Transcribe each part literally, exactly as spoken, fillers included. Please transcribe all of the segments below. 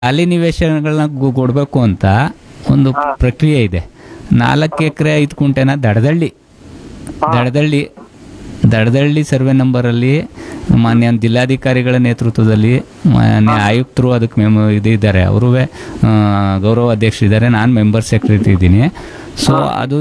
ಖಾಲಿ ನಿವೇಶನಗಳನ್ನ ಗು- ಕೊಡ್ಬೇಕು ಅಂತ ಒಂದು ಪ್ರಕ್ರಿಯೆ ಇದೆ. ನಾಲ್ಕು ಎಕರೆ ಐದು ಕುಂಟೆನ ದಡದಳ್ಳಿ ದಡದಳ್ಳಿ ದಡದಳ್ಳಿ ಸರ್ವೆ ನಂಬರಲ್ಲಿ ಮಾನ್ಯ ಜಿಲ್ಲಾಧಿಕಾರಿಗಳ ನೇತೃತ್ವದಲ್ಲಿ ಮಾನ್ಯ ಆಯುಕ್ತರು ಅದಕ್ಕೆ ಮೆಮ್ ಇದಿದ್ದಾರೆ, ಅವರು ಗೌರವ ಅಧ್ಯಕ್ಷರಿದ್ದಾರೆ, ನಾನು ಮೆಂಬರ್ ಸೆಕ್ರೆಟರಿ ಇದ್ದೀನಿ. ಸೊ ಅದು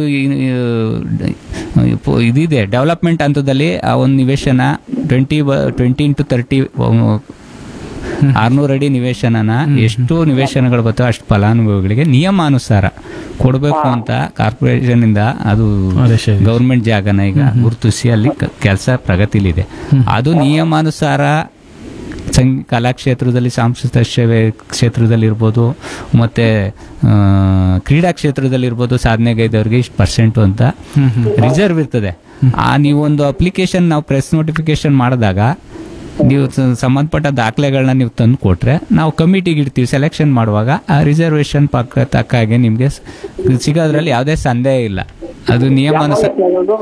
ಇದಿದೆ ಡೆವಲಪ್ಮೆಂಟ್ ಹಂತದಲ್ಲಿ ಆ ಒಂದು ನಿವೇಶನ ಟ್ವೆಂಟಿ ಟ್ವೆಂಟಿ ಇಂಟು ತರ್ಟಿ ಆರ್ನೂರು ಅಡಿ ನಿವೇಶನನ ಎಷ್ಟು ನಿವೇಶನಗಳು ಬರ್ತವೆ ಅಷ್ಟು ಫಲಾನುಭವಿಗಳಿಗೆ ನಿಯಮಾನುಸಾರ ಕೊಡಬೇಕು ಅಂತ ಕಾರ್ಪೊರೇಷನ್ ಇಂದ ಅದು ಗೌರ್ಮೆಂಟ್ ಜಾಗನ ಈಗ ಗುರುತಿಸಿ ಅಲ್ಲಿ ಕೆಲಸ ಪ್ರಗತಿಲಿದೆ. ಅದು ನಿಯಮಾನುಸಾರ ಸಂಗ್ ಕಲಾಕ್ಷೇತ್ರದಲ್ಲಿ ಸಾಂಸ್ಕೃತಿಕ ಸೇವೆ ಕ್ಷೇತ್ರದಲ್ಲಿ ಇರ್ಬೋದು, ಮತ್ತೆ ಕ್ರೀಡಾ ಕ್ಷೇತ್ರದಲ್ಲಿ ಇರ್ಬೋದು, ಸಾಧನೆಗೈದವ್ರಿಗೆ ಇಷ್ಟು ಪರ್ಸೆಂಟು ಅಂತ ರಿಸರ್ವ್ ಇರ್ತದೆ. ಆ ನೀವೊಂದು ಅಪ್ಲಿಕೇಶನ್ ನಾವು ಪ್ರೆಸ್ ನೋಟಿಫಿಕೇಶನ್ ಮಾಡಿದಾಗ ನೀವು ಸಂಬಂಧಪಟ್ಟ ದಾಖಲೆಗಳನ್ನ ನೀವು ತಂದು ಕೊಟ್ರೆ ನಾವು ಕಮಿಟಿಗೆ ಇಡ್ತೀವಿ. ಸೆಲೆಕ್ಷನ್ ಮಾಡುವಾಗ ಆ ರಿಸರ್ವೇಶನ್ ಪಕ್ಕ ತಕ್ಕ ಹಾಗೆ ನಿಮಗೆ ಸಿಗೋದ್ರಲ್ಲಿ ಯಾವುದೇ ಸಂದೇಹ ಇಲ್ಲ. ಅದು ನಿಯಮಾನುಸಾರ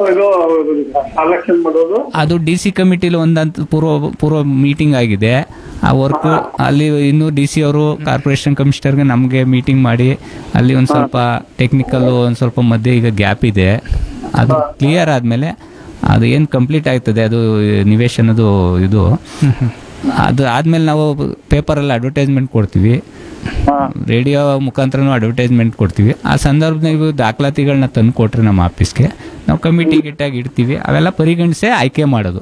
ಅದು ಡಿ ಸಿ ಕಮಿಟಿಲಿ ಒಂದಂತ ಪೂರ್ವ ಪೂರ್ವ ಮೀಟಿಂಗ್ ಆಗಿದೆ. ಆ ವರ್ಕ್ ಅಲ್ಲಿ ಇನ್ನು ಡಿ ಸಿ ಅವರು ಕಾರ್ಪೊರೇಷನ್ ಕಮಿಷನರ್ಗೆ ನಮಗೆ ಮೀಟಿಂಗ್ ಮಾಡಿ ಅಲ್ಲಿ ಒಂದು ಸ್ವಲ್ಪ ಟೆಕ್ನಿಕಲ್ ಒಂದು ಸ್ವಲ್ಪ ಮಧ್ಯೆ ಈಗ ಗ್ಯಾಪ್ ಇದೆ. ಅದು ಕ್ಲಿಯರ್ ಆದಮೇಲೆ ಅದು ಏನು ಕಂಪ್ಲೀಟ್ ಆಗ್ತದೆ ಅದು ನಿವೇಶನದು ಇದು ಅದು ಆದ್ಮೇಲೆ ನಾವು ಪೇಪರಲ್ಲಿ ಅಡ್ವರ್ಟೈಸ್ಮೆಂಟ್ ಕೊಡ್ತೀವಿ, ರೇಡಿಯೋ ಮುಖಾಂತರನೂ ಅಡ್ವರ್ಟೈಸ್ಮೆಂಟ್ ಕೊಡ್ತೀವಿ. ಆ ಸಂದರ್ಭದಲ್ಲಿ ನೀವು ದಾಖಲಾತಿಗಳನ್ನ ತಂದು ಕೊಟ್ರೆ ನಮ್ಮ ಆಫೀಸ್ಗೆ ನಾವು ಕಮಿಟಿ ಗಿಟ್ಟಾಗಿ ಇಡ್ತೀವಿ. ಅವೆಲ್ಲ ಪರಿಗಣಿಸೇ ಆಯ್ಕೆ ಮಾಡೋದು.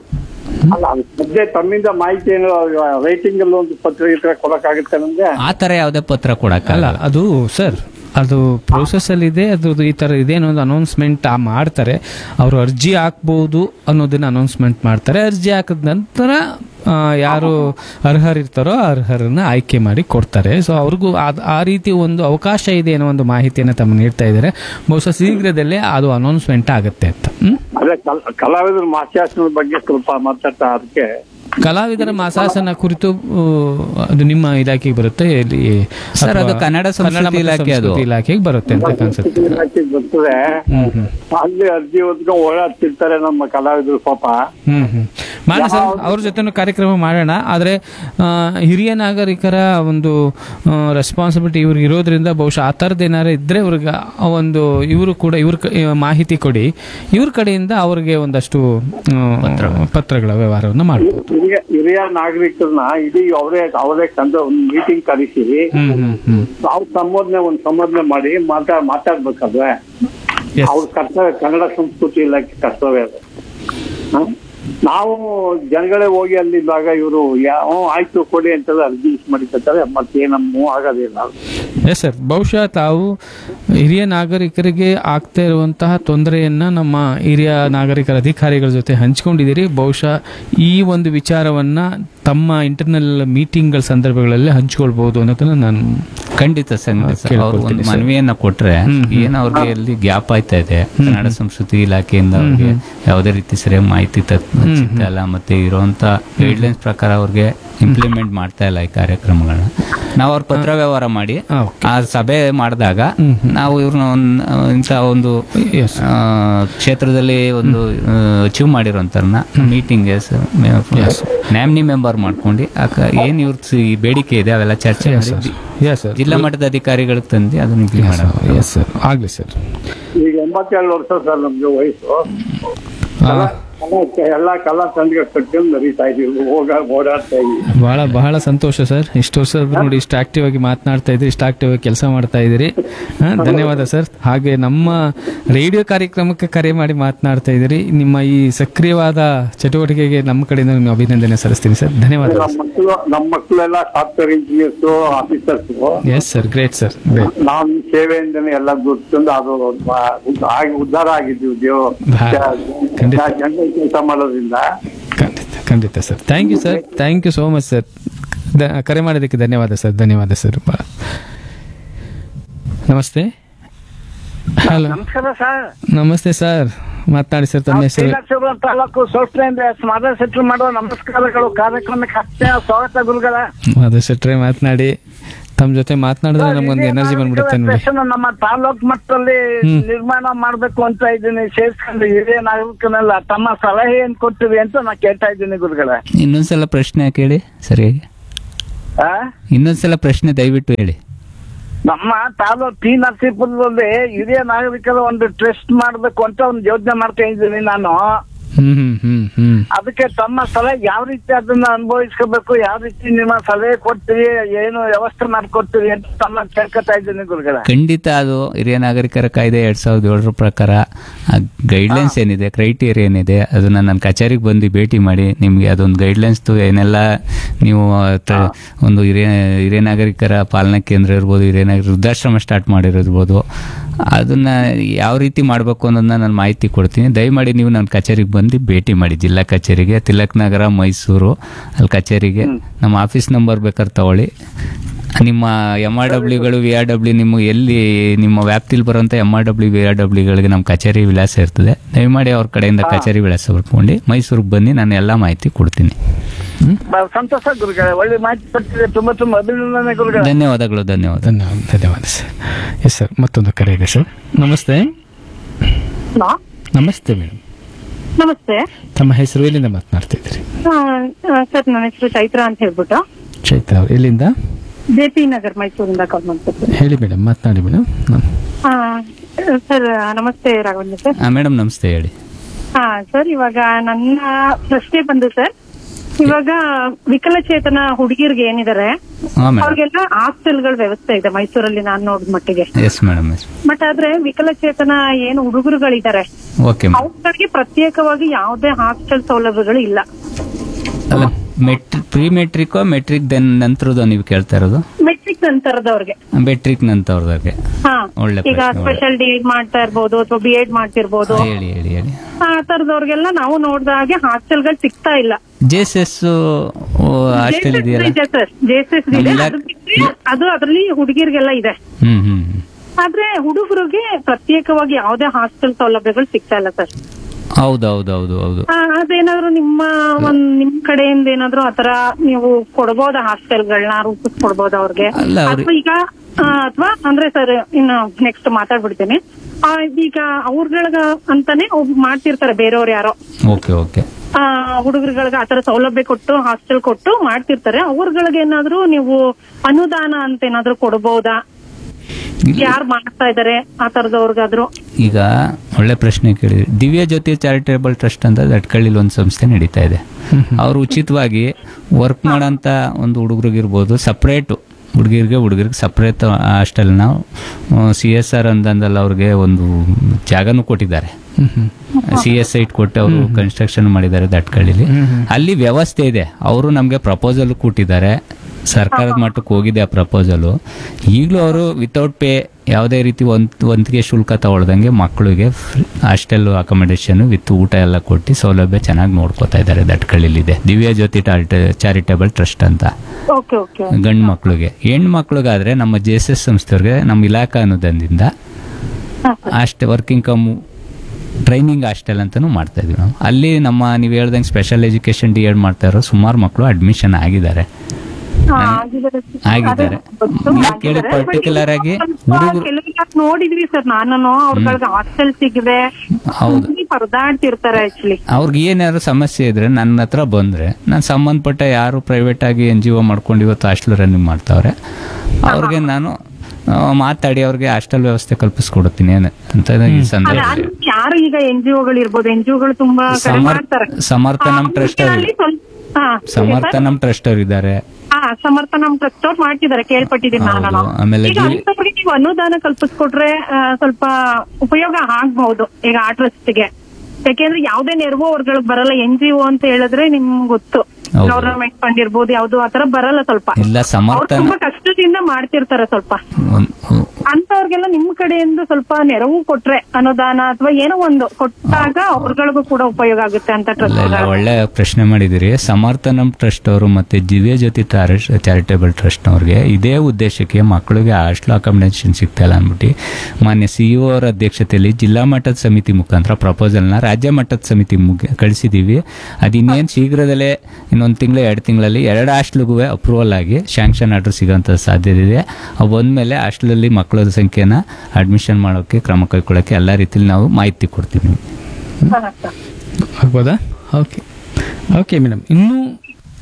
ತಮ್ಮಿಂದ ಮಾಹಿತಿ ರೈಟಿಂಗ್ ಅಲ್ಲಿ ಒಂದು ಪತ್ರ ಕೊಡಕ್ಕಾಗುತ್ತೆ ನಮ್ಗೆ? ಆ ತರ ಯಾವುದೇ ಪತ್ರ ಕೊಡಕ್ಕಲ್ಲ. ಅದು ಸರ್ ಅದು ಪ್ರೋಸೆಸ್ ಅಲ್ಲಿ ಇದೆ, ಅದ್ರದ್ದು ಈ ತರ ಇದೆ ಅನ್ನೋದು ಅನೌನ್ಸ್ಮೆಂಟ್ ಮಾಡ್ತಾರೆ. ಅವರು ಅರ್ಜಿ ಹಾಕ್ಬಹುದು ಅನ್ನೋದನ್ನ ಅನೌನ್ಸ್ಮೆಂಟ್ ಮಾಡ್ತಾರೆ. ಅರ್ಜಿ ಹಾಕಿದ ನಂತರ ಯಾರು ಅರ್ಹರಿರ್ತಾರೋ ಅರ್ಹರನ್ನ ಆಯ್ಕೆ ಮಾಡಿ ಕೊಡ್ತಾರೆ. ಸೊ ಅವ್ರಿಗೂ ಆ ರೀತಿ ಒಂದು ಅವಕಾಶ ಇದೆ ಅನ್ನೋ ಒಂದು ಮಾಹಿತಿಯನ್ನು ತಮ್ಮ ನೀಡ್ತಾ ಇದ್ದಾರೆ. ಬಹುಶಃ ಶೀಘ್ರದಲ್ಲೇ ಅದು ಅನೌನ್ಸ್ಮೆಂಟ್ ಆಗುತ್ತೆ ಅಂತ. ಕಲಾವಿದರ ಮಾಸಾಸನದ ಬಗ್ಗೆ ಸ್ವಲ್ಪ ಮಾತಾಡ್ತಾ ಅದಕ್ಕೆ ಕಲಾವಿದರ ಮಾಸಾಸನ ಕುರಿತು ಅದು ನಿಮ್ಮ ಇಲಾಖೆಗೆ ಬರುತ್ತೆ ಇಲ್ಲಿ ಸರ್? ಅದು ಕನ್ನಡ ಸಂಸ್ಕೃತಿ ಇಲಾಖೆ ಅದು ಇಲಾಖೆಗೆ ಬರುತ್ತೆ ಅಂತ ಅನ್ಸುತ್ತೆ. ಬರ್ತದೆ ಅಲ್ಲಿ ಅರ್ಜಿ ಹೊತ್ಕೊಂಡು ಓಡಾಡ್ತಿರ್ತಾರೆ ನಮ್ಮ ಕಲಾವಿದರು ಪಾಪ. ಹ್ಮ್ ಹ್ಮ್ ಮಾಡೋಣ ಸರ್, ಅವ್ರ ಜೊತೆ ಕಾರ್ಯಕ್ರಮ ಮಾಡೋಣ. ಆದ್ರೆ ಹಿರಿಯ ನಾಗರಿಕರ ಒಂದು ರೆಸ್ಪಾನ್ಸಿಬಿಲಿಟಿ ಇವ್ರಿಗೆ ಇರೋದ್ರಿಂದ ಬಹುಶಃ ಆ ಥರದ್ದು ಏನಾರು ಇದ್ರೆ ಇವ್ರಿಗೆ ಒಂದು ಇವರು ಕೂಡ ಇವ್ರ ಮಾಹಿತಿ ಕೊಡಿ, ಇವ್ರ ಕಡೆಯಿಂದ ಅವ್ರಿಗೆ ಒಂದಷ್ಟು ಪತ್ರಗಳ ವ್ಯವಹಾರವನ್ನು ಮಾಡ್ಬೋದು. ಹಿರಿಯ ನಾಗರಿಕರನ್ನ ಇಡೀ ಅವರೇ ಅವರೇ ಕಂದ ಒಂದು ಮೀಟಿಂಗ್ ಕರೆಸಿ ಅವ್ರ ಸಂಬೋಧನೆ ಒಂದು ಸಂಬೋಧನೆ ಮಾಡಿ ಮಾತಾ ಮಾತಾಡ್ಬೇಕಾದ್ರೆ ಅವ್ರ ಕರ್ತವ್ಯ, ಕನ್ನಡ ಸಂಸ್ಕೃತಿ ಇಲಾಖೆ ಕರ್ತವ್ಯ ಅದು. ನಾವು ಜನಗಳೇ ಹೋಗಿ ಅಲ್ಲಿದ್ದಾಗ ಇವರು ಯಾವ ಆಯ್ತು ಕೊಡಿ ಅಂತ ಅರ್ಜಿ ಮಾಡಿರ್ತಾರೆ, ಮತ್ತೆ ನಮ್ಮ ಆಗೋದಿಲ್ಲ. ಎಸ್ ಸರ್, ಬಹುಶಃ ತಾವು ಹಿರಿಯ ನಾಗರಿಕರಿಗೆ ಆಗ್ತಾ ಇರುವಂತಹ ತೊಂದರೆಯನ್ನ ನಮ್ಮ ಹಿರಿಯ ನಾಗರಿಕರ ಅಧಿಕಾರಿಗಳ ಜೊತೆ ಹಂಚಿಕೊಂಡಿದ್ದೀರಿ. ಬಹುಶಃ ಈ ಒಂದು ವಿಚಾರವನ್ನ ತಮ್ಮ ಇಂಟರ್ನಲ್ ಮೀಟಿಂಗ್ಗಳ ಸಂದರ್ಭಗಳಲ್ಲಿ ಹಂಚಿಕೊಳ್ಬಹುದು ಅನ್ನೋದನ್ನ ನಾನು ಖಂಡಿತ ಒಂದು ಮನವಿಯನ್ನ ಕೊಟ್ರೆ ಏನ್ ಅವ್ರಿಗೆ ಎಲ್ಲಿ ಗ್ಯಾಪ್ ಆಯ್ತಾ ಇದೆ ಕನ್ನಡ ಸಂಸ್ಕೃತಿ ಇಲಾಖೆಯಿಂದ ಅವ್ರಿಗೆ ಯಾವುದೇ ರೀತಿ ಸರಿಯಾಗಿ ಮಾಹಿತಿ ಸಿಗ್ತಾ ಇಲ್ಲ, ಮತ್ತೆ ಇರುವಂತ ಗೈಡ್ಲೈನ್ಸ್ ಪ್ರಕಾರ ಅವ್ರಿಗೆ ಇಂಪ್ಲಿಮೆಂಟ್ ಮಾಡ್ತಾ ಇಲ್ಲ ಈ ಕಾರ್ಯಕ್ರಮಗಳನ್ನ. ನಾವು ಅವ್ರ ಪತ್ರ ವ್ಯವಹಾರ ಮಾಡಿ ಆ ಸಭೆ ಮಾಡಿದಾಗ ನಾವು ಇವ್ರನ್ನ ಇಂಥ ಒಂದು ಕ್ಷೇತ್ರದಲ್ಲಿ ಒಂದು ಅಚೀವ್ ಮಾಡಿರೋಂಥವ್ರನ್ನ ಮೀಟಿಂಗ್ಗೆ ನ್ಯಾಮ್ನಿ ಮೆಂಬರ್ ಮಾಡ್ಕೊಂಡು ಏನ್ ಇವ್ರ ಬೇಡಿಕೆ ಇದೆ ಅವೆಲ್ಲ ಚರ್ಚೆ ಮಾಡಿ ಜಿಲ್ಲಾ ಮಟ್ಟದ ಅಧಿಕಾರಿಗಳಿಗೆ ತಂದು ಅದನ್ನ ಇಂಪ್ಲಿಮೆಂಟ್ ಮಾಡೋದು. ಆಗ್ಲಿ ಸರ್. ಈಗ ಎಂಬತ್ತೆರಡು ವರ್ಷ ಸರ್ ನಮ್ಗೆ ವಯಸ್ಸು. ಎಲ್ಲ ಕಲಾ ತಂಡಗಳು ಕಟ್ಕೊಂಡು ನಡೀತಾ ಇದೀವಿ, ಹೋಗ ಓಡಾಡ್ತಾ ಇದೀವಿ. ಬಹಳ ಬಹಳ ಸಂತೋಷ ಸರ್. ಇಷ್ಟು ವರ್ಷ ನೋಡಿ ಇಷ್ಟು ಆಕ್ಟಿವ್ ಆಗಿ ಮಾತನಾಡ್ತಾ ಇದ್ರಿ, ಇಷ್ಟು ಆಕ್ಟಿವ್ ಆಗಿ ಕೆಲಸ ಮಾಡ್ತಾ ಇದ್ದೀರಿ. ಧನ್ಯವಾದ ಸರ್. ಹಾಗೆ ನಮ್ಮ ರೇಡಿಯೋ ಕಾರ್ಯಕ್ರಮಕ್ಕೆ ಕರೆ ಮಾಡಿ ಮಾತನಾಡ್ತಾ ಇದ್ದೀರಿ. ನಿಮ್ಮ ಈ ಸಕ್ರಿಯವಾದ ಚಟುವಟಿಕೆಗೆ ನಮ್ಮ ಕಡೆಯಿಂದ ನಿಮಗೆ ಅಭಿನಂದನೆ ಸಲ್ಲಿಸ್ತೀನಿ ಸರ್. ಧನ್ಯವಾದ. ನಮ್ಮ ಮಕ್ಕಳೆಲ್ಲ software engineers, officers. Yes sir, great sir. ನಾವು ಸೇವೆಯಿಂದನೇ ಎಲ್ಲ ಗುರುತಿಂದ ಅದು ಉದ್ಧಾರ ಆಗಿದ್ದೀವಿ. ದೇವ ಕೆಲಸ ಮಾಡೋದ್ರಿಂದ ಖಂಡಿತ ಖಂಡಿತ sir. Thank you sir, thank you so much sir. ಕರೆ ಮಾಡೋದಕ್ಕೆ ಧನ್ಯವಾದ ಸರ್. ಧನ್ಯವಾದ ಸರ್. ನಮಸ್ತೆ. ಹಲೋ, ನಮಸ್ಕಾರ ಸರ್. ನಮಸ್ತೆ ಸರ್, ಮಾತನಾಡಿ ಸರ್. ತಮ್ಮ ಹೆಸರು? ತಾಲೂಕು ಸೋಸ್ಟ್ರೆಯಿಂದ ಸ್ಮಾರಕ ಸೆಟ್ಲ್ ಮಾಡುವ ನಮಸ್ಕಾರಗಳು. ಕಾರ್ಯಕ್ರಮಕ್ಕೆ ಅಷ್ಟೇ ಸ್ವಾಗತ ಗುರುಗಳ. ಮಾಧವ್ ಶೆಟ್ರೆ ಮಾತನಾಡಿ. ತಮ್ಮ ಜೊತೆ ಮಾತನಾಡಿದ್ರೆ ನಮ್ಗೊಂದು ಎನರ್ಜಿ ಬಂದ್ಬಿಡುತ್ತೆ ನೋಡಿ. ನಮ್ಮ ತಾಲೂಕ್ ಮಟ್ಟದಲ್ಲಿ ನಿರ್ಮಾಣ ಮಾಡ್ಬೇಕು ಅಂತ ಇದ್ದೀನಿ, ಸೇರ್ಸ್ಕೊಂಡು ಹಿರಿಯ ನಾಗರಿಕನೆಲ್ಲ ತಮ್ಮ ಸಲಹೆ ಏನ್ ಕೊಡ್ತೀವಿ ಅಂತ ನಾ ಕೇಳ್ತಾ ಇದ್ದೀನಿ ಗುರುಗಳ. ಇನ್ನೊಂದ್ಸಲ ಪ್ರಶ್ನೆ ಕೇಳಿ ಸರಿಯಾಗಿ. ಆ? ಇನ್ನೊಂದ್ಸಲ ಪ್ರಶ್ನೆ ದಯವಿಟ್ಟು ಹೇಳಿ. ನಮ್ಮ ತಾಲೂಕ್ ಟಿ ನರಸೀಪುರದಲ್ಲಿ ಹಿರಿಯ ನಾಗರಿಕರ ಒಂದು ಟ್ರಸ್ಟ್ ಮಾಡ್ಬೇಕು ಅಂತ ಒಂದು ಯೋಜನೆ ಮಾಡ್ತಾ ಇದ್ದೀನಿ ನಾನು. ಹ್ಮ್ ಹ್ಮ್ ಹ್ಮ್ ಹ್ಮ್ ಅದಕ್ಕೆ ತಮ್ಮ ಸಲಹೆ ಯಾವ ರೀತಿ ಅದನ್ನ ಅನುಭವಿಸ್ಕೋಬೇಕು, ಯಾವ ರೀತಿ ನಿಮ್ಮ ಸಲಹೆ ಕೊಡ್ತೀರಿ, ಏನು ವ್ಯವಸ್ಥೆ ಮಾಡ್ಕೊಡ್ತೀರಿ ಅಂತ ತಮ್ಮ ಕೇಳ್ಕೊತಾ ಇದ್ದೀನಿ ಗುರುಗಳ. ಖಂಡಿತ ಅದು ಹಿರಿಯ ನಾಗರಿಕರ ಕಾಯ್ದೆ ಎರಡ್ ಸಾವಿರದ ಏಳರ ಪ್ರಕಾರ ಗೈಡ್ಲೈನ್ಸ್ ಏನಿದೆ, ಕ್ರೈಟೀರಿಯಾ ಏನಿದೆ, ಅದನ್ನ ನನ್ನ ಕಚೇರಿಗೆ ಬಂದು ಭೇಟಿ ಮಾಡಿ ನಿಮಗೆ ಅದೊಂದು ಗೈಡ್ಲೈನ್ಸ್ ಏನೆಲ್ಲ ನೀವು ತ- ಒಂದು ಹಿರಿಯ ಹಿರಿಯ ನಾಗರಿಕರ ಪಾಲನಾ ಕೇಂದ್ರ ಇರ್ಬೋದು, ಹಿರಿಯ ನಾಗರಿಕ ವೃದ್ಧಾಶ್ರಮ ಸ್ಟಾರ್ಟ್ ಮಾಡಿರೋದಿರ್ಬೋದು, ಅದನ್ನ ಯಾವ ರೀತಿ ಮಾಡಬೇಕು ಅನ್ನೋದನ್ನ ನಾನು ಮಾಹಿತಿ ಕೊಡ್ತೀನಿ. ದಯಮಾಡಿ ನೀವು ನನ್ನ ಕಚೇರಿಗೆ ಬಂದು ಭೇಟಿ ಮಾಡಿ, ಜಿಲ್ಲಾ ಕಚೇರಿಗೆ, ತಿಲಕ್ ನಗರ, ಮೈಸೂರು, ಅಲ್ಲಿ ಕಚೇರಿಗೆ. ನಮ್ಮ ಆಫೀಸ್ ನಂಬರ್ ಬೇಕಾದ್ರೆ ತಗೊಳ್ಳಿ. ನಿಮ್ಮ M R ಡಬ್ಲ್ಯೂಗಳು we are W ನಿಮ್ಮ ಎಲ್ಲಿ ನಿಮ್ಮ ವ್ಯಾಪ್ತಿಲಿ ಬರುವಂಥ M R W we are ಡಬ್ಲ್ಯೂಗಳಿಗೆ ನಮ್ಮ ಕಚೇರಿ ವಿಳಾಸ ಇರ್ತದೆ. ದಯಮಾಡಿ ಅವ್ರ ಕಡೆಯಿಂದ ಕಚೇರಿ ವಿಳಾಸ ಬರ್ಕೊಂಡು ಮೈಸೂರಿಗೆ ಬನ್ನಿ, ನಾನು ಎಲ್ಲ ಮಾಹಿತಿ ಕೊಡ್ತೀನಿ. ಬ- ಸಂತೋಷ ಗುರುಗಳೇ, ಒಳ್ಳೆ ಮಾಹಿತಿ ಕೊಡ್ತಿದೆ. ತುಂಬಾ ತುಂಬಾ ಅಭಿನಂದನೆ ಗುರುಗಳೇ. ಧನ್ಯವಾದಗಳು ಧನ್ಯವಾದ ಧನ್ಯವಾದ ಧನ್ಯವಾದ ಸರ್. ಎಸ್ ಸರ್, ಮತ್ತೊಂದು ಕರೆ ಇದೆ ಸರ್. ನಮಸ್ತೆ. ಹಲೋ, ನಮಸ್ತೆ ಮೇಡಮ್. ನಮಸ್ತೆ. ತಮ್ಮ ಹೆಸರು, ಎಲ್ಲಿಂದ ಮಾತನಾಡ್ತಿದ್ದೀರಿ? ಆ, ಆ, ಸರ್, ನನ್ನ ಹೆಸರು ಚೈತ್ರ ಅಂತ ಹೇಳ್ಬಿಟ್ಟು ಚೈತ್ರ ಅವ್ರು ಎಲ್ಲಿಂದ? ಜೆ ಪಿ ನಗರ್, ಮೈಸೂರಿಂದ ಕಾಲ್ ಮಾಡ್ತಿದ್ದೀನಿ. ಹೇಳಿ ಮೇಡಮ್, ಮಾತನಾಡಿ ಮೇಡಮ್. ಆ, ಸರ್ ನಮಸ್ತೆ ರಾಘವೇಂದ್ರ ಸರ್. ಮೇಡಮ್ ನಮಸ್ತೆ, ಹೇಳಿ. ಹಾ ಸರ್, ಇವಾಗ ನನ್ನ ಪ್ರಶ್ನೆ ಬಂದು ಸರ್, ಇವಾಗ ವಿಕಲಚೇತನ ಹುಡುಗಿರ್ಗೆ ಏನಿದ್ದಾರೆ ಹಾಂ ಮೇಡಮ್. ಅವ್ರಿಗೆಲ್ಲ ಹಾಸ್ಟೆಲ್ಗಳ ವ್ಯವಸ್ಥೆ ಇದೆ ಮೈಸೂರಲ್ಲಿ ನಾನು ನೋಡಿದ ಮಟ್ಟಿಗೆ. Yes madam S. ಬಟ್ ಆದ್ರೆ ವಿಕಲಚೇತನ ಏನು ಹುಡುಗರುಗಳಿದ್ದಾರೆ ಓಕೆ. ಅವ್ರಿಗೆ ಪ್ರತ್ಯೇಕವಾಗಿ ಯಾವುದೇ ಹಾಸ್ಟೆಲ್ ಸೌಲಭ್ಯಗಳು ಇಲ್ಲ. ಅಲ್ಲ, ಮೆಟ್ರಿಕ್ ಪ್ರೀ ಮೆಟ್ರಿಕೋ ಮೆಟ್ರಿಕ್ ದೆನ್ ನಂತರದ್ದು ನೀವು ಕೇಳ್ತಾ ಇರೋದು? ಮೆಟ್ರಿಕ್ ನಂತರದವ್ರಿಗೆ. ಮೆಟ್ರಿಕ್ ನಂತರದವ್ರಿಗೆ. ಹಾ, ಒಳ್ಳೆ ಈಗ ಪ್ರಶ್ನೆ, ಸ್ಪೆಷಲ್ ಡಿ ಮಾಡ್ತಾ ಇರ್ಬೋದು ಅಥವಾ ಬಿ ಎಡ್ ಮಾಡ್ತಿರ್ಬೋದು, ಹೇಳಿ ಹೇಳಿ ಹೇಳಿ. ಆ ತರದವ್ರಿಗೆಲ್ಲ ನಾವು ನೋಡಿದ ಹಾಗೆ ಹಾಸ್ಟೆಲ್ಗಳು ಸಿಗ್ತಾ ಇಲ್ಲ. ಜೆ ಎಸ್ ಎಸ್ ಹಾಸ್ಟೆಲ್ ಇದೆಯಲ್ಲ? ಜೆಎಸ್ಎಸ್ ಇದೆ, ಅದು ಬಿಟ್ರೆ ಅದು ಅದರಲ್ಲಿ ಹುಡುಗಿರ್ಗೆಲ್ಲ ಇದೆ. ಹ್ಮ್ ಹ್ಮ್ ಹ್ಮ್. ಆದ್ರೆ ಹುಡುಗರಿಗೆ ಪ್ರತ್ಯೇಕವಾಗಿ ಯಾವುದೇ ಹಾಸ್ಟೆಲ್ ಸೌಲಭ್ಯಗಳು ಸಿಗ್ತಾ ಇಲ್ಲ ಸರ್. ಹೌದೌದೌದು ಹೌದು. ಆ, ಅದೇನಾದ್ರು ನಿಮ್ಮ ಒಂದ್ ನಿಮ್ ಕಡೆಯಿಂದ ಏನಾದ್ರು ಆತರ ನೀವು ಕೊಡ್ಬೋದ ಹಾಸ್ಟೆಲ್ಗಳನ್ನ ರೂಪಿಸ್ಕೊಡ್ಬೋದ ಅವ್ರಿಗೆ? ಅಲ್ಲ, ಅವ್ರಿ- ಅಥವಾ ಈಗ ಅಥವಾ ಅಂದ್ರೆ ಸರ್ ಇನ್ನು ನೆಕ್ಸ್ಟ್ ಮಾತಾಡ್ಬಿಡ್ತೀನಿ. ಆ, ಈಗ ಅವ್ರಗಳ್ಗ ಅಂತಾನೆ ಒಬ್ ಮಾಡ್ತಿರ್ತಾರೆ ಬೇರೆಯವ್ರು ಯಾರೋ. Okay okay. ಆ ಹುಡುಗರುಗಳಿಗೆ ಆತರ ಸೌಲಭ್ಯ ಕೊಟ್ಟು ಹಾಸ್ಟೆಲ್ ಕೊಟ್ಟು ಮಾಡ್ತಿರ್ತಾರೆ. ಅವ್ರಗಳಿಗೆ ಏನಾದ್ರು ನೀವು ಅನುದಾನ ಅಂತ ಏನಾದ್ರು ಕೊಡ್ಬೋದಾ? ಯಾರು ಮಾಡ್ತಾ ಇದಾರೆ ಆ ತರದವ್ರಿಗಾದ್ರು? ಈಗ ಒಳ್ಳೆ ಪ್ರಶ್ನೆ ಕೇಳಿ. ದಿವ್ಯ ಜ್ಯೋತಿ ಚಾರಿಟೇಬಲ್ ಟ್ರಸ್ಟ್ ಅಂತ ದಟ್ಕಳ್ಳಿಲಿ ಒಂದು ಸಂಸ್ಥೆ ನಡೀತಾ ಇದೆ. ಅವರು ಉಚಿತವಾಗಿ ವರ್ಕ್ ಮಾಡೋಂಥ ಒಂದು ಹುಡುಗರಿಗಿರ್ಬೋದು, ಸಪ್ರೇಟು ಹುಡುಗಿರಿಗೆ ಹುಡುಗರಿಗೆ ಸಪ್ರೇಟ್ ಹಾಸ್ಟೆಲ್ನ ಸಿ ಎಸ್ ಆರ್ ಅಂದಂದಲ್ಲಿ ಅವ್ರಿಗೆ ಒಂದು ಜಾಗನೂ ಕೊಟ್ಟಿದ್ದಾರೆ. ಸಿ ಎಸ್ ಐಟ್ ಕೊಟ್ಟು ಅವರು ಕನ್ಸ್ಟ್ರಕ್ಷನ್ ಮಾಡಿದ್ದಾರೆ ದಟ್ಕಳ್ಳಿಲಿ. ಅಲ್ಲಿ ವ್ಯವಸ್ಥೆ ಇದೆ. ಅವರು ನಮಗೆ ಪ್ರಪೋಸಲ್ ಕೊಟ್ಟಿದ್ದಾರೆ, ಸರ್ಕಾರದ ಮಟ್ಟಕ್ಕೆ ಹೋಗಿದೆ ಆ ಪ್ರಪೋಸಲು. ಈಗಲೂ ಅವರು ವಿತೌಟ್ ಪೇ ಯಾವುದೇ ರೀತಿ ಒಂದು ಒಂದಿಗೆ ಶುಲ್ಕ ತಗೊಳ್ದಂಗೆ ಮಕ್ಕಳಿಗೆ ಹಾಸ್ಟೆಲ್ ಅಕಾಮಿಡೇಷನ್ ವಿತ್ ಊಟ ಎಲ್ಲ ಕೊಟ್ಟು ಸೌಲಭ್ಯ ಚೆನ್ನಾಗಿ ನೋಡ್ಕೋತಾ ಇದ್ದಾರೆ. ದಟ್ಕಳ್ಳಿಲಿದೆ ದಿವ್ಯ ಜ್ಯೋತಿ ಚಾರಿಟೇಬಲ್ ಟ್ರಸ್ಟ್ ಅಂತ. Okay okay. ಗಂಡು ಮಕ್ಕಳಿಗೆ. ಹೆಣ್ಣು ಮಕ್ಕಳಿಗಾದ್ರೆ ನಮ್ಮ ಜೆ ಎಸ್ ಎಸ್ ಸಂಸ್ಥೆಯವ್ರಿಗೆ ನಮ್ಮ ಇಲಾಖಾ ಅನುದಾನದಿಂದ ಅಷ್ಟೇ ವರ್ಕಿಂಗ್ ಕಮ್ ಟ್ರೈನಿಂಗ್ ಹಾಸ್ಟೆಲ್ ಅಂತಾನು ಮಾಡ್ತಾ ಇದೀವಿ ನಾವು. ಅಲ್ಲಿ ನಮ್ಮ ನೀವು ಹೇಳ್ದಂಗೆ ಸ್ಪೆಷಲ್ ಎಜುಕೇಶನ್ ಡಿ ಎಡ್ ಮಾಡ್ತಾ ಇರೋ ಸುಮಾರು ಮಕ್ಕಳು ಅಡ್ಮಿಷನ್ ಆಗಿದ್ದಾರೆ ಆಗಿದ್ದಾರೆ ನೀವು ಕೇಳಿ ಪರ್ಟಿಕ್ಯುಲರ್ ಆಗಿ ಹುಡುಗರು ನೋಡಿದ್ವಿ ಸರ್. ನಾನು ಅವ್ರಗಳಿಗೆ ಹಾಸ್ಟೆಲ್ ಸಿಗದೆ ಹೌದು ಪರದಾಡ್ತಿರ್ತಾರೆ. ಆಕ್ಚುಲಿ ಅವ್ರಿಗೆ ಏನಾದ್ರು ಸಮಸ್ಯೆ ಇದ್ರೆ ನನ್ನ ಹತ್ರ ಬಂದ್ರೆ ನಾನು ಸಂಬಂಧಪಟ್ಟ ಯಾರು ಪ್ರೈವೇಟ್ ಆಗಿ ಎನ್ ಜಿ ಒ ಮಾಡ್ಕೊಂಡು ಇವತ್ತು ಹಾಸ್ಟೆಲ್ ರನ್ನಿಂಗ್ ಮಾಡ್ತಾವ್ರೆ ಅವ್ರಿಗೆ ನಾನು ಮಾತಾಡಿ ಅವ್ರಿಗೆ ಹಾಸ್ಟೆಲ್ ವ್ಯವಸ್ಥೆ ಕಲ್ಪಿಸ್ಕೊಡ್ತೀನಿ ಅಂತ ಈ ಸಂದರ್ಭದಲ್ಲಿ. ಯಾರು ಈಗ ಎನ್ ಜಿ ಒಗಳು ಇರ್ಬೋದು, ಎನ್ ಜಿ ಒಗಳು ತುಂಬಾ ಕಡಿಮೆ ಮಾಡ್ತಾರೆ. ಸಮರ್ಥನಂ ಟ್ರಸ್ಟ್ ಅವರು ಸಮರ್ಥನಂ ಟ್ರಸ್ಟ್ ಅವರು ಇದ್ದಾರೆ. ಹಾ, ಸಮರ್ಥನಂ ಟ್ರಸ್ಟ್ ಅವ್ರು ಮಾಡ್ತಿದ್ದಾರೆ, ಕೇಳ್ಪಟ್ಟಿದ್ದೀನಿ ನಾನು. ಆಮೇಲೆ ಈಗ ಅಂಥವ್ರಿಗೆ ನೀವು ಅನುದಾನ ಕಲ್ಪಿಸ್ಕೊಟ್ರೆ ಸ್ವಲ್ಪ ಉಪಯೋಗ ಆಗ್ಬಹುದು ಈಗ ಆ ಟ್ರಸ್ಟ್ಗೆ. ಯಾಕೆಂದ್ರೆ ಯಾವ್ದೇ ನೆರವು ಅವ್ರಗಳಿಗೆ ಬರಲ್ಲ. ಎನ್ ಜಿ ಒ ಅಂತ ಹೇಳಿದ್ರೆ ನಿಮ್ಗೆ ಗೊತ್ತು, ಗವರ್ನಮೆಂಟ್ ಫಂಡ್ ಇರ್ಬೋದು, ಯಾವ್ದು ಆತರ ಬರಲ್ಲ. ಸ್ವಲ್ಪ ಇಲ್ಲ ಸಮರ್ಥನ ತುಂಬಾ ಕಷ್ಟದಿಂದ ಮಾಡ್ತಿರ್ತಾರೆ. ಸ್ವಲ್ಪ ಅಂತವ್ರಿಗೆಲ್ಲ ನಿಮ್ ಕಡೆಯಿಂದ ಸ್ವಲ್ಪ ನೆರವು ಕೊಟ್ರೆ ಅನುದಾನ ಅಥವಾ ಏನೋ ಒಂದು ಕೊಟ್ಟಾಗ ಅವ್ರಗಳಿಗೂ ಕೂಡ ಉಪಯೋಗ ಆಗುತ್ತೆ ಅಂತ ಟ್ರಸ್ಟ್. ಒಳ್ಳೆ ಪ್ರಶ್ನೆ ಮಾಡಿದಿರಿ. ಸಮರ್ಥನಂ ಟ್ರಸ್ಟ್ ಅವರು ಮತ್ತೆ ದಿವ್ಯ ಜ್ಯೋತಿ ಚಾರಿಟೇಬಲ್ ಟ್ರಸ್ಟ್ ಅವ್ರಿಗೆ ಇದೇ ಉದ್ದೇಶಕ್ಕೆ ಮಕ್ಕಳಿಗೆ ಹಾಸ್ಟೆಲ್ ಅಕಾಮಿಡೇಷನ್ ಸಿಗ್ತಾ ಇಲ್ಲ ಅಂದ್ಬಿಟ್ಟು ಮಾನ್ಯ ಸಿಇಒ ಅವರ ಅಧ್ಯಕ್ಷತೆಯಲ್ಲಿ ಜಿಲ್ಲಾ ಮಟ್ಟದ ಸಮಿತಿ ಮುಖಾಂತರ ಪ್ರಪೋಸಲ್ನ ರಾಜ್ಯ ಮಟ್ಟದ ಸಮಿತಿ ಮುಗಿ ಕಳಿಸಿದೀವಿ. ಅದಿನ್ನೇನು ಶೀಘ್ರದಲ್ಲೇ ಇನ್ನೊಂದು ತಿಂಗಳು ಎರಡು ತಿಂಗಳಲ್ಲಿ ಎರಡು ಹಾಸ್ಟೆಲ್ಗೂ ಅಪ್ರೂವಲ್ ಆಗಿ ಶಾಂಕ್ಷನ್ ಆರ್ಡರ್ ಸಿಗೋಂಥ ಸಾಧ್ಯತೆ ಇದೆ. ಅವು ಬಂದ್ಮೇಲೆ ಹಾಸ್ಟೆಲಲ್ಲಿ ಮಕ್ಕಳ ಸಂಖ್ಯೆನ ಅಡ್ಮಿಷನ್ ಮಾಡೋಕೆ ಕ್ರಮ ಕೈಗೊಳ್ಳೋಕೆ ಎಲ್ಲ ರೀತಿಯಲ್ಲಿ ನಾವು ಮಾಹಿತಿ ಕೊಡ್ತೀವಿ. ಆಗ್ಬೋದಾ? Okay okay madam. ಇನ್ನೂ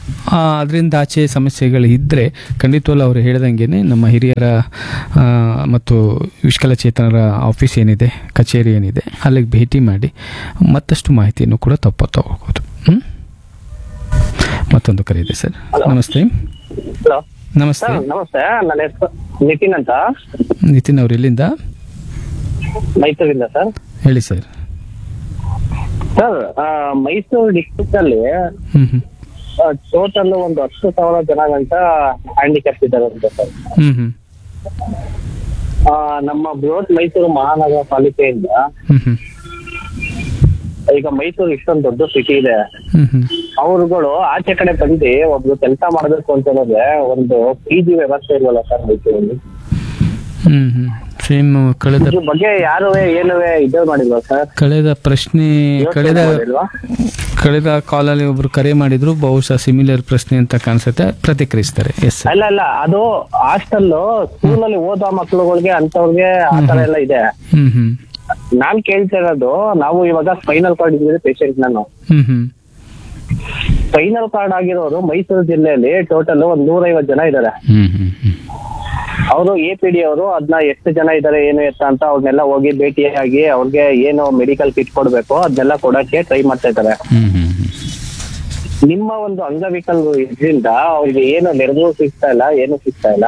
ಅದರಿಂದ ಆಚೆ ಸಮಸ್ಯೆಗಳು ಇದ್ದರೆ ಖಂಡಿತವಲ್ಲ ಅವರು ಹೇಳ್ದಂಗೆ ನಮ್ಮ ಹಿರಿಯರ ಆ, ಮತ್ತು ವಿಕಲಚೇತನರ ಆಫೀಸ್ ಏನಿದೆ, ಕಚೇರಿ ಏನಿದೆ, ಅಲ್ಲಿಗೆ ಭೇಟಿ ಮಾಡಿ ಮತ್ತಷ್ಟು ಮಾಹಿತಿಯನ್ನು ಕೂಡ ತಪ್ಪು ತಗೋಬೋದು. ಹ್ಞೂ ಮತ್ತೊಂದು ಕರೆ ಇದೆ ಸರ್. ನಮಸ್ತೆ. ಹಲೋ ನಮಸ್ತೆ. ಸರ್, ನಮಸ್ತೆ. ನನ್ನ ಹೆಸರು ನಿತಿನ್ ಅಂತ, ನಿತಿನ್ ಅವ್ರು ಎಲ್ಲಿಂದ? ಮೈಸೂರಿಂದ ಸರ್. ಹೇಳಿ ಸರ್. ಸರ್, ಆ, ಮೈಸೂರು ಡಿಸ್ಟ್ರಿಕ್ಟ್ ಅಲ್ಲಿ ಹ್ಞೂ ಹ್ಞೂ ಟೋಟಲ್ ಒಂದು ಹತ್ತು ಸಾವಿರ ಜನ ಗಂಟ ಹ್ಯಾಂಡಿಕ್ಯಾಪ್ ಇದ್ದಾರೆ ಅಂತ ಸರ್. ಹ್ಞೂ ಹ್ಞೂ ಆ, ನಮ್ಮ ಬೃಹತ್ ಮೈಸೂರು ಮಹಾನಗರ ಪಾಲಿಕೆಯಿಂದ ಹ್ಞೂ ಹ್ಞೂ ಈಗ ಮೈಸೂರು ಇಷ್ಟೊಂದು ದೊಡ್ಡ ಸಿಟಿ ಇದೆ, ಹ್ಞೂ ಹ್ಞೂ ಅವ್ರುಗಳು ಆಚೆ ಕಡೆ ಬಂದು ಒಬ್ರು ಕೆಲಸ ಮಾಡಬೇಕು ಅಂತ ಹೇಳಿದ್ರೆ ಒಂದು ಪಿ ಜಿ ವ್ಯವಸ್ಥೆ ಇಲ್ವಲ್ಲ ಸರ್ ಮೈಸೂರಲ್ಲಿ? ಹ್ಮ್ ಹ್ಮ್ ಸೇಮ್ ಕಳೆದ ಇದ್ರ ಬಗ್ಗೆ ಯಾರು ಏನುವೆ ಇದು ಮಾಡಿಲ್ವಾ ಸರ್? ಕಳೆದ ಪ್ರಶ್ನೆ ಕಳೆದ ಮಾಡಿಲ್ವಾ? ಕಳೆದ ಕಾಲಲ್ಲಿ ಒಬ್ರು ಕರೆ ಮಾಡಿದ್ರು, ಬಹುಶಃ ಸಿಮಿಲರ್ ಪ್ರಶ್ನೆ ಅಂತ ಕಾಣಿಸುತ್ತೆ, ಪ್ರತಿಕ್ರಿಯಿಸ್ತಾರೆ. Yes sir. ಅಲ್ಲ ಅಲ್ಲ ಅದು ಹಾಸ್ಟೆಲ್ ಸ್ಕೂಲ್ ಅಲ್ಲಿ ಓದೋ ಮಕ್ಳುಗಳಿಗೆ ಅಂತವ್ರಿಗೆ ಆತರ ಎಲ್ಲ ಇದೆ. ಹ್ಮ್ ಹ್ಮ್ ನಾನ್ ಕೇಳ್ತಾ ಇರೋದು, ನಾವು ಇವಾಗ ಸ್ಪೈನಲ್ ಕಾರ್ಡ್ ಇದ್ರೆ ಪೇಷಂಟ್ ನಾನು ಹ್ಮ್ ಹ್ಮ್ ಸ್ಪೈನಲ್ ಕಾರ್ಡ್ ಆಗಿರೋರು ಮೈಸೂರು ಜಿಲ್ಲೆಯಲ್ಲಿ ಟೋಟಲ್ ಒಂದ್ ನೂರೈವತ್ತು ಜನ ಇದ್ದಾರೆ. ಹ್ಮ್ ಹ್ಮ್ ಹ್ಮ್ ಅವರು ಎ ಪಿ ಡಿ ಅವರು ಅದನ್ನ ಎಷ್ಟು ಜನ ಇದ್ದಾರೆ ಏನು ಎತ್ತ ಅಂತ ಅವ್ರನ್ನೆಲ್ಲ ಹೋಗಿ ಭೇಟಿಯಾಗಿ ಅವ್ರಿಗೆ ಏನು ಮೆಡಿಕಲ್ ಕಿಟ್ ಕೊಡ್ಬೇಕು ಅದನ್ನೆಲ್ಲ ಕೊಡಕ್ಕೆ ಟ್ರೈ ಮಾಡ್ತಾ ಇದ್ದಾರೆ. ಹ್ಮ್ ಹ್ಮ್ ಹ್ಮ್ ನಿಮ್ಮ ಒಂದು ಅಂಗವಿಕಲ್ ಇದರಿಂದ ಅವ್ರಿಗೆ ಏನು ನೆರವು ಸಿಗ್ತಾ ಇಲ್ಲ, ಏನು ಸಿಗ್ತಾ ಇಲ್ಲ.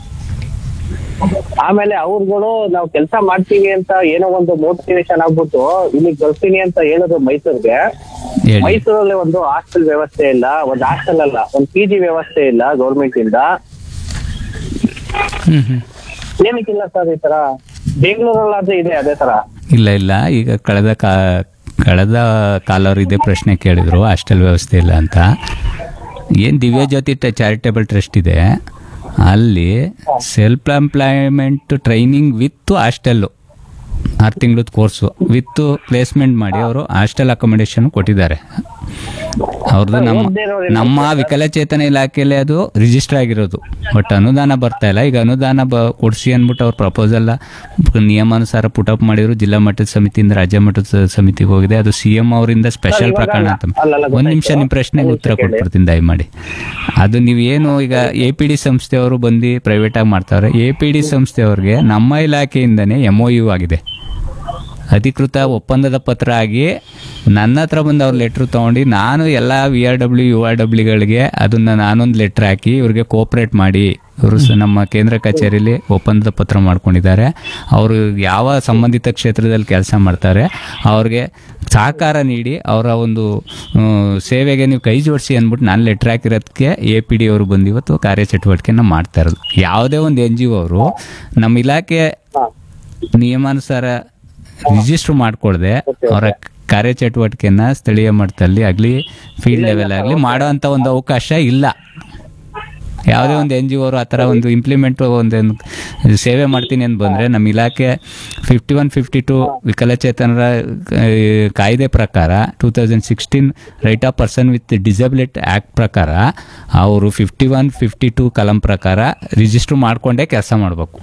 ಆಮೇಲೆ ಅವ್ರುಗಳು ನಾವು ಕೆಲಸ ಮಾಡ್ತೀವಿ ಅಂತ ಏನೋ ಒಂದು ಮೋಟಿವೇಶನ್ ಆಗ್ಬಿಟ್ಟು ಇಲ್ಲಿ ಬರ್ತೀನಿ ಅಂತ ಹೇಳೋದು ಮೈಸೂರ್ಗೆ. ಹೇಳಿ. ಮೈಸೂರಲ್ಲಿ ಒಂದು ಹಾಸ್ಟೆಲ್ ವ್ಯವಸ್ಥೆ ಇಲ್ಲ, ಒಂದು ಹಾಸ್ಟೆಲ್ ಅಲ್ಲ ಒಂದು ಪಿ ಜಿ ವ್ಯವಸ್ಥೆ ಇಲ್ಲ ಗೌರ್ಮೆಂಟ್ ಇಂದ. ಹ್ಮ್ ಹ್ಮ್ ಏನಕ್ಕಿಲ್ಲ ಸರ್ ಈ ತರ? ಬೆಂಗಳೂರಲ್ಲಾದ್ರೆ ಇದೆ ಅದೇ ತರ. ಇಲ್ಲ ಇಲ್ಲ ಈಗ ಕಳೆದ ಕಾ ಕಳೆದ ಕಾಲವ್ರು ಇದೇ ಪ್ರಶ್ನೆ ಕೇಳಿದ್ರು, ಹಾಸ್ಟೆಲ್ ವ್ಯವಸ್ಥೆ ಇಲ್ಲ ಅಂತ. ಏನು ದಿವ್ಯ ಜ್ಯೋತಿ ಚಾರಿಟೇಬಲ್ ಟ್ರಸ್ಟ್ ಇದೆ, ಅಲ್ಲಿ self employment training with hostel ಆರು ತಿಂಗಳದ ಕೋರ್ಸು ವಿತ್ ಪ್ಲೇಸ್ಮೆಂಟ್ ಮಾಡಿ ಅವರು ಹಾಸ್ಟೆಲ್ ಅಕೊಮಿಡೇಷನ್ ಕೊಟ್ಟಿದ್ದಾರೆ. ಅವ್ರದ್ದು ನಮ್ಮ ನಮ್ಮ ವಿಕಲಚೇತನ ಇಲಾಖೆಯಲ್ಲಿ ಅದು ರಿಜಿಸ್ಟರ್ ಆಗಿರೋದು, ಬಟ್ ಅನುದಾನ ಬರ್ತಾ ಇಲ್ಲ. ಈಗ ಅನುದಾನ ಬ ಕೊಡಿಸಿ ಅಂದ್ಬಿಟ್ಟು ಅವ್ರ ಪ್ರಪೋಸಲ್ ನಿಯಮಾನುಸಾರ ಪುಟಪ್ ಮಾಡಿದ್ರು, ಜಿಲ್ಲಾ ಮಟ್ಟದ ಸಮಿತಿಯಿಂದ ರಾಜ್ಯ ಮಟ್ಟದ ಸಮಿತಿಗೆ ಹೋಗಿದೆ. ಅದು ಸಿ ಎಂ ಅವರಿಂದ ಸ್ಪೆಷಲ್ ಪ್ರಕರಣ ಅಂತ. ಒಂದು ನಿಮಿಷ ನಿಮ್ಮ ಪ್ರಶ್ನೆಗೆ ಉತ್ತರ ಕೊಟ್ಬಿಡ್ತೀನಿ ದಯಮಾಡಿ. ಅದು ನೀವೇನು ಈಗ ಎ ಪಿ ಡಿ ಸಂಸ್ಥೆಯವರು ಬಂದು ಪ್ರೈವೇಟಾಗಿ ಮಾಡ್ತಾವ್ರೆ. ಎ ಪಿ ಡಿ ಸಂಸ್ಥೆಯವ್ರಿಗೆ ನಮ್ಮ ಇಲಾಖೆಯಿಂದನೇ ಎಮ್ ಒ ಯು ಆಗಿದೆ, ಅಧಿಕೃತ ಒಪ್ಪಂದದ ಪತ್ರ ಆಗಿ ನನ್ನ ಹತ್ರ ಬಂದು ಅವ್ರ ಲೆಟ್ರ್ ತೊಗೊಂಡು ನಾನು ಎಲ್ಲ we are W you are ಡಬ್ಲ್ಯೂಗಳಿಗೆ ಅದನ್ನು ನಾನೊಂದು ಲೆಟ್ರ್ ಹಾಕಿ ಇವ್ರಿಗೆ ಕೋಪ್ರೇಟ್ ಮಾಡಿ ಇವರು ನಮ್ಮ ಕೇಂದ್ರ ಕಚೇರಿಯಲ್ಲಿ ಒಪ್ಪಂದದ ಪತ್ರ ಮಾಡ್ಕೊಂಡಿದ್ದಾರೆ. ಅವರು ಯಾವ ಸಂಬಂಧಿತ ಕ್ಷೇತ್ರದಲ್ಲಿ ಕೆಲಸ ಮಾಡ್ತಾರೆ ಅವ್ರಿಗೆ ಸಹಕಾರ ನೀಡಿ ಅವರ ಒಂದು ಸೇವೆಗೆ ನೀವು ಕೈ ಜೋಡಿಸಿ ಅಂದ್ಬಿಟ್ಟು ನಾನು ಲೆಟ್ರ್ ಹಾಕಿರೋದಕ್ಕೆ ಎ ಪಿ ಡಿ ಅವರು ಬಂದು ಇವತ್ತು ಕಾರ್ಯಚಟುವಟಿಕೆನ ಮಾಡ್ತಾ ಇರೋದು. ಯಾವುದೇ ಒಂದು ಎನ್ ಜಿ ಒ ಅವರು ನಮ್ಮ ಇಲಾಖೆ ನಿಯಮಾನುಸಾರ ರಿಜಿಸ್ಟರ್ ಮಾಡ್ಕೊಳ್ದೆ ಅವರ ಕಾರ್ಯಚಟುವಟಿಕೆನ ಸ್ಥಳೀಯ ಮಟ್ಟದಲ್ಲಿ ಆಗಲಿ ಫೀಲ್ಡ್ ಲೆವೆಲ್ ಆಗಲಿ ಮಾಡೋ ಅಂಥ ಒಂದು ಅವಕಾಶ ಇಲ್ಲ. ಯಾವುದೇ ಒಂದು ಎನ್ ಜಿ ಒ ಅವರು ಆ ಥರ ಒಂದು ಇಂಪ್ಲಿಮೆಂಟ್ ಒಂದು ಸೇವೆ ಮಾಡ್ತೀನಿ ಅಂತ ಬಂದರೆ ನಮ್ಮ ಇಲಾಖೆ ಫಿಫ್ಟಿ ಒನ್ ಫಿಫ್ಟಿ ಟು ವಿಕಲಚೇತನರ ಕಾಯ್ದೆ ಪ್ರಕಾರ two thousand sixteen right of person with disability act ಪ್ರಕಾರ ಅವರು ಫಿಫ್ಟಿ ಒನ್ ಫಿಫ್ಟಿ ಟು ಕಲಂ ಪ್ರಕಾರ ರಿಜಿಸ್ಟರ್ ಮಾಡಿಕೊಂಡೇ ಕೆಲಸ ಮಾಡಬೇಕು.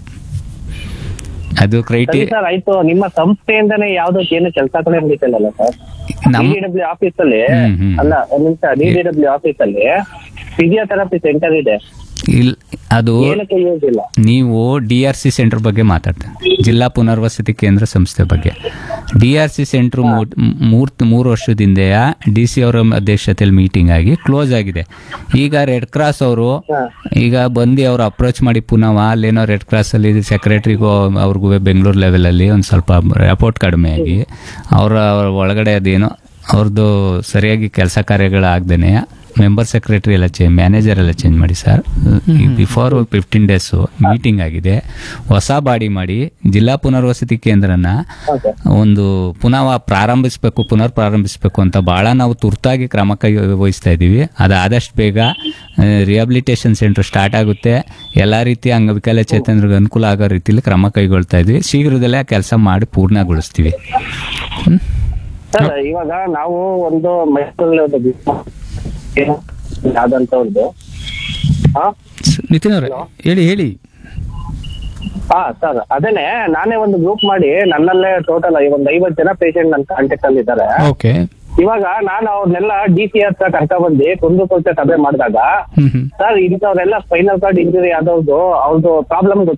ಅದು ಕ್ರೈಟೀರಿಯಾ. ಆಯ್ತು, ನಿಮ್ಮ ಸಂಸ್ಥೆಯಿಂದನೇ ಯಾವ್ದು ಏನು ಕೆಲಸಗಳೇ ನಡೀತಿಲ್ಲ ಸರ್? ಡಿ ಡಬ್ಲ್ಯೂ ಆಫೀಸ್ ಅಲ್ಲಿ ಅಲ್ಲ, ಒಂದ್ ನಿಮಿಷ, ಡಿ ಡಿ ಡಬ್ಲ್ಯೂ ಆಫೀಸ್ ಅಲ್ಲಿ ಫಿಸಿಯೋಥೆರಪಿ ಸೆಂಟರ್ ಇದೆ. ಇಲ್ಲ, ಅದು ನೀವು ಡಿ ಆರ್ ಸಿ ಸೆಂಟರ್ ಬಗ್ಗೆ ಮಾತಾಡ್ತೇನೆ, ಜಿಲ್ಲಾ ಪುನರ್ವಸತಿ ಕೇಂದ್ರ ಸಂಸ್ಥೆ ಬಗ್ಗೆ. ಡಿ ಆರ್ ಸಿ ಸೆಂಟರ್ ಮೂರ್ ಮೂರು ವರ್ಷದಿಂದ ಡಿ ಸಿ ಅವರ ಅಧ್ಯಕ್ಷತೆಯಲ್ಲಿ ಮೀಟಿಂಗ್ ಆಗಿ ಕ್ಲೋಸ್ ಆಗಿದೆ. ಈಗ ರೆಡ್ ಕ್ರಾಸ್ ಅವರು ಈಗ ಬಂದು ಅವ್ರು ಅಪ್ರೋಚ್ ಮಾಡಿ ಪುನಃ ಅಲ್ಲೇನೋ ರೆಡ್ ಕ್ರಾಸ್ ಅಲ್ಲಿ ಸೆಕ್ರೆಟರಿಗೂ ಅವ್ರಿಗೂ ಬೆಂಗಳೂರು ಲೆವೆಲಲ್ಲಿ ಒಂದು ಸ್ವಲ್ಪ ರಿಪೋರ್ಟ್ ಕಡಿಮೆ ಆಗಿ ಅವರ ಒಳಗಡೆ ಅದೇನೋ ಅವ್ರದ್ದು ಸರಿಯಾಗಿ ಕೆಲಸ ಕಾರ್ಯಗಳಾಗ್ದೇನೆ ಮೆಂಬರ್ ಸೆಕ್ರೆಟರಿ ಎಲ್ಲ ಚೇಂಜ್, ಮ್ಯಾನೇಜರ್ ಎಲ್ಲ ಚೇಂಜ್ ಮಾಡಿ sir. Before fifteen days meeting ಆಗಿದೆ. ಹೊಸ ಬಾಡಿ ಮಾಡಿ ಜಿಲ್ಲಾ ಪುನರ್ವಸತಿ ಕೇಂದ್ರನ ಒಂದು ಪುನಃ ಪ್ರಾರಂಭಿಸಬೇಕು, ಪುನರ್ ಪ್ರಾರಂಭಿಸಬೇಕು ಅಂತ ಭಾಳ ನಾವು ತುರ್ತಾಗಿ ಕ್ರಮ ಕೈ ವಹಿಸ್ತಾ ಇದ್ದೀವಿ. ಅದು ಆದಷ್ಟು ಬೇಗ ರಿಹಾಬಿಲಿಟೇಷನ್ ಸೆಂಟರ್ ಸ್ಟಾರ್ಟ್ ಆಗುತ್ತೆ. ಎಲ್ಲ ರೀತಿಯ ಅಂಗವಿಕಲಚೇತನರಿಗೆ ಅನುಕೂಲ ಆಗೋ ರೀತಿಯಲ್ಲಿ ಕ್ರಮ ಕೈಗೊಳ್ತಾ ಇದ್ವಿ. ಶೀಘ್ರದಲ್ಲೇ ಕೆಲಸ ಮಾಡಿ ಪೂರ್ಣಗೊಳಿಸ್ತೀವಿ. ಇವಾಗ ನಾವು ಒಂದು ಮೈಸೂರಲ್ಲಿ ಯಾವ್ದಂತವ್ರದ್ದು ನಿತಿನ್ ಅವರೇ ಹೇಳಿ ಹೇಳಿ. ಹಾ ಸರ್, ಅದೇನೆ ನಾನೇ ಒಂದು ಗ್ರೂಪ್ ಮಾಡಿ ನನ್ನಲ್ಲೇ ಟೋಟಲ್ ಒಂದ್ ಐವತ್ತು ಜನ ಪೇಷಂಟ್ ನನ್ನ ಕಾಂಟ್ಯಾಕ್ಟ್ ಅಲ್ಲಿ ಇದ್ದಾರೆ. ಓಕೆ. ಇವಾಗ ನಾನು ಅವ್ರನ್ನೆಲ್ಲ ಡಿ ಸಿ ಹತ್ರ ಕರ್ಕ ಬಂದು ಕುಂದುಕೊರತೆ ಸಭೆ ಮಾಡಿದಾಗ ಸರ್ ಇಂಥವ್ರೆಲ್ಲ ಸ್ಪೈನಲ್ ಕಾರ್ಡ್ ಇಂಜುರಿ ಆದವ್ರದ್ದು ಅವ್ರದ್ದು ಪ್ರಾಬ್ಲಮ್